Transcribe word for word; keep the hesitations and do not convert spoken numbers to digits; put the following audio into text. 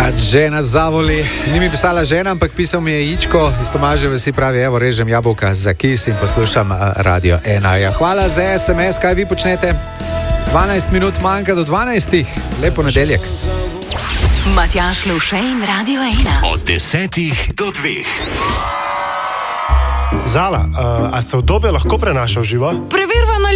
Žena zavoli. Ni mi pisala žena, ampak pisal mi je Ičko iz Tomaževe, si pravi, evo, režem jabolka za kis in poslušam Radio ena. Ja, hvala za es em es, kaj vi počnete? dvanajst minut manjka do dvanajstih. Lepo nedeljek. Matjaž Luše in Radio ena. Od desetih do dveh. Zala, uh, a se udobje lahko prenaša v živo? Preverjamo